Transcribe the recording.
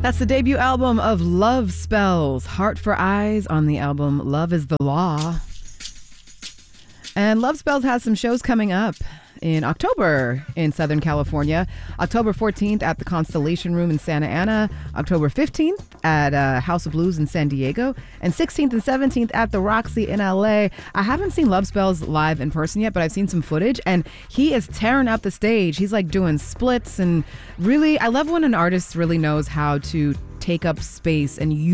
That's the debut album of Love Spells, Heart for Eyes on the album Love is the Law. And Love Spells has some shows coming up in October in Southern California. October 14th at the Constellation Room in Santa Ana. October 15th at House of Blues in San Diego. And 16th and 17th at the Roxy in LA. I haven't seen Love Spells live in person yet, but I've seen some footage and he is tearing up the stage. He's like doing splits and really, I love when an artist really knows how to take up space and use